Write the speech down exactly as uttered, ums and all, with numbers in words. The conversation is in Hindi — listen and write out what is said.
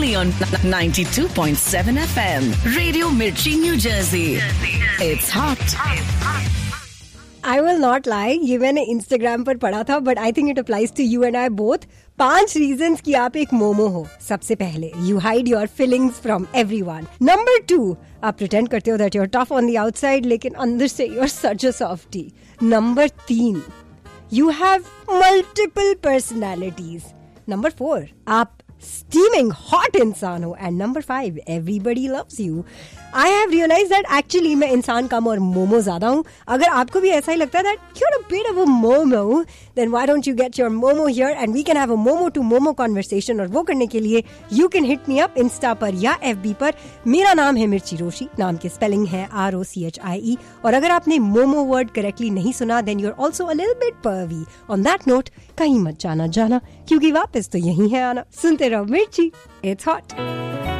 only on ninety-two point seven F M. Radio Mirchi, New Jersey. It's hot. I will not lie, ये मैंने Instagram पर पढ़ा था, but I think it applies to you and I both. पांच reasons कि आप एक मोमो हो. सबसे पहले, you hide your feelings from everyone. Number two, आप pretend करते हो that you're tough on the outside, लेकिन अंदर से you're such a softie. Number तीन, you have multiple personalities. Number four, आप steaming hot इंसान हो. And number five, everybody loves you. I have realized that actually मैं इंसान कम और मोमो ज़्यादा हूँ. अगर आपको भी ऐसा ही लगता है that you're a bit of a momo, then why don't you get your momo here and we can have a momo to momo conversation. और वो करने के लिए you can hit me up Insta पर या F B पर. मेरा नाम है मिर्ची रोशी, नाम की स्पेलिंग है R O C H I E. और अगर आपने मोमो वर्ड करेक्टली नहीं सुना then you're also a little bit pervy. On that note, कहीं मत जाना जाना क्योंकि वापस तो यही है आना. सुनते रहो मिर्ची, it's hot.